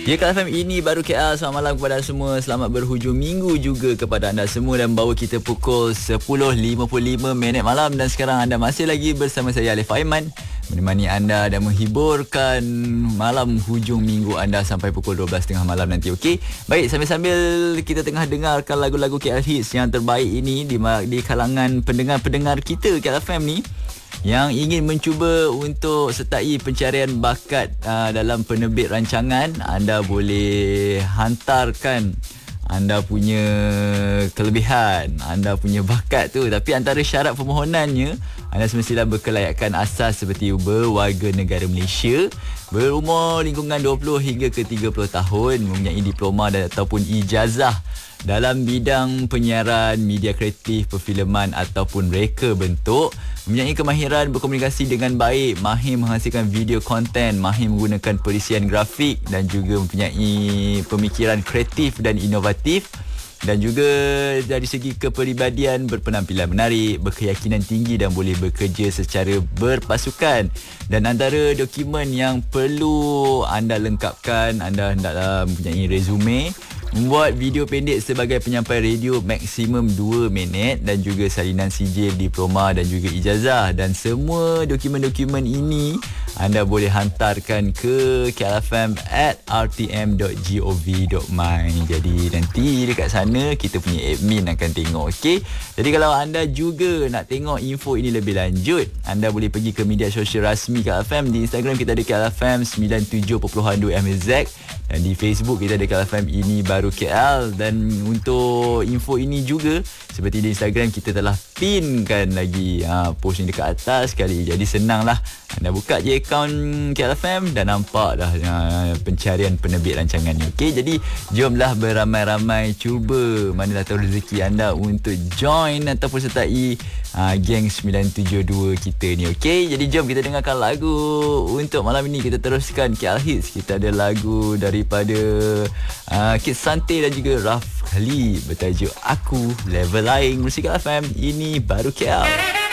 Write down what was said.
Ya, Kak FM, ini baru KL. Selamat malam kepada anda semua. Selamat berhujung minggu juga kepada anda semua. Dan bawa kita pukul 10.55 malam. Dan sekarang anda masih lagi bersama saya, Alif Aiman, menemani anda dan menghiburkan malam hujung minggu anda sampai pukul 12.30 malam nanti. Okey, baik, sambil-sambil kita tengah dengarkan lagu-lagu KL Hits yang terbaik ini di kalangan pendengar-pendengar kita KL FM ni yang ingin mencuba untuk sertai pencarian bakat dalam penerbit rancangan. Anda boleh hantarkan anda punya kelebihan, anda punya bakat tu. Tapi antara syarat permohonannya, anda semestilah berkelayakan asas seperti berwarga negara Malaysia, berumur lingkungan 20 hingga ke 30 tahun, mempunyai diploma dan ataupun ijazah dalam bidang penyiaran, media kreatif, perfilman ataupun reka bentuk, mempunyai kemahiran berkomunikasi dengan baik, mahir menghasilkan video konten, mahir menggunakan perisian grafik dan juga mempunyai pemikiran kreatif dan inovatif, dan juga dari segi kepribadian berpenampilan menarik, berkeyakinan tinggi dan boleh bekerja secara berpasukan. Dan antara dokumen yang perlu anda lengkapkan, anda hendaklah mempunyai resume, membuat video pendek sebagai penyampai radio maksimum 2 minit dan juga salinan sijil, diploma dan juga ijazah. Dan semua dokumen-dokumen ini anda boleh hantarkan ke klfm@rtm.gov.my. Jadi nanti dekat sana kita punya admin akan tengok. Okey, jadi kalau anda juga nak tengok info ini lebih lanjut, anda boleh pergi ke media sosial rasmi KLFM. Di Instagram kita ada KLFM 97.2 MZ dan di Facebook kita ada KLFM ini baru KL. Dan untuk info ini juga, seperti di Instagram, kita telah pinkan lagi post ni dekat atas sekali. Jadi senanglah, anda buka je akaun KLFM dan nampak dah pencarian penerbit rancangan ni. Okey, jadi jomlah beramai-ramai cuba manalah tahu rezeki anda untuk join ataupun sertai geng 972 kita ni. Okey, jadi jom kita dengarkan lagu untuk malam ini. Kita teruskan KL Hits. Kita ada lagu daripada Kid Sante dan juga Raf Kali bertajuk Aku Level Lain. Musik KL FM, ini baru KL.